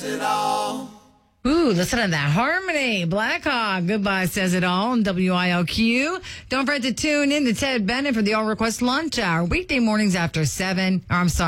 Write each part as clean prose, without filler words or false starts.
it all. Ooh, listen to that harmony. Blackhawk, Goodbye Says It All on WILQ. Don't forget to tune in to Ted Bennett for the All Request Lunch Hour. Weekday mornings after 11.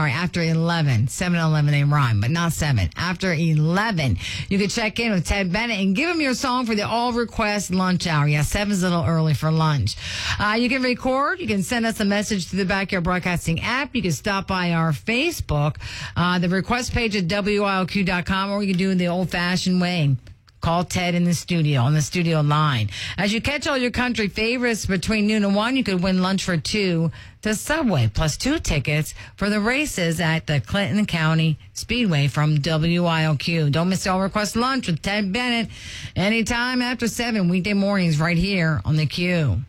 7 and 11 ain't rhyme, but not 7. After 11. You can check in with Ted Bennett and give him your song for the All Request Lunch Hour. Yeah, 7's a little early for lunch. You can record. You can send us a message to the Backyard Broadcasting app. You can stop by our Facebook, the request page at WILQ.com, or you can do it the old-fashioned way. Call Ted in the studio, on the studio line. As you catch all your country favorites between noon and 1, you could win lunch for 2 to Subway, plus 2 tickets for the races at the Clinton County Speedway from WILQ. Don't miss the All Request Lunch with Ted Bennett anytime after 7, weekday mornings right here on the Q.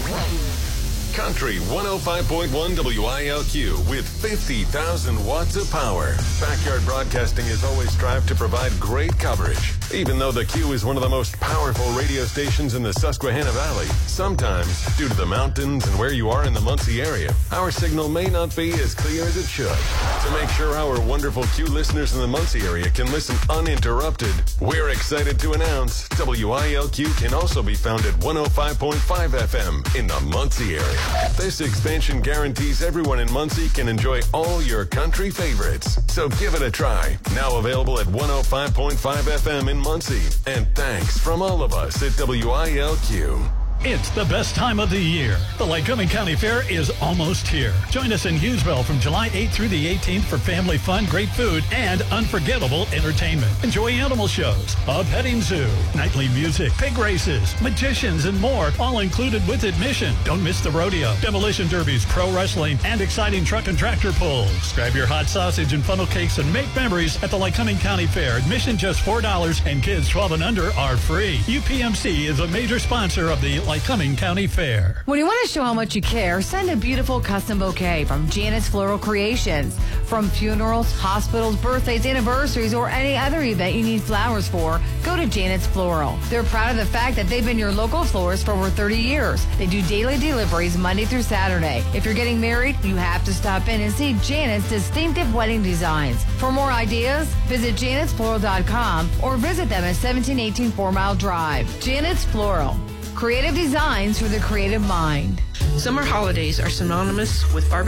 Country 105.1 WILQ with 50,000 watts of power. Backyard Broadcasting has always strived to provide great coverage. Even though the Q is one of the most powerful radio stations in the Susquehanna Valley, sometimes, due to the mountains and where you are in the Muncie area, our signal may not be as clear as it should. To make sure our wonderful Q listeners in the Muncie area can listen uninterrupted, we're excited to announce WILQ can also be found at 105.5 FM in the Muncie area. This expansion guarantees everyone in Muncie can enjoy all your country favorites. So give it a try. Now available at 105.5 FM in Muncie. And thanks from all of us at WILQ. It's the best time of the year. The Lycoming County Fair is almost here. Join us in Hughesville from July 8th through the 18th for family fun, great food, and unforgettable entertainment. Enjoy animal shows, a petting zoo, nightly music, pig races, magicians, and more, all included with admission. Don't miss the rodeo, demolition derbies, pro wrestling, and exciting truck and tractor pulls. Grab your hot sausage and funnel cakes and make memories at the Lycoming County Fair. Admission just $4, and kids 12 and under are free. UPMC is a major sponsor of the Lycoming County Fair. When you want to show how much you care, send a beautiful custom bouquet from Janet's Floral Creations. From funerals, hospitals, birthdays, anniversaries, or any other event you need flowers for, go to Janet's Floral. They're proud of the fact that they've been your local florist for over 30 years. They do daily deliveries Monday through Saturday. If you're getting married, you have to stop in and see Janet's distinctive wedding designs. For more ideas, visit janetsfloral.com or visit them at 1718 4 Mile Drive. Janet's Floral. Creative designs for the creative mind. Summer holidays are synonymous with barbecue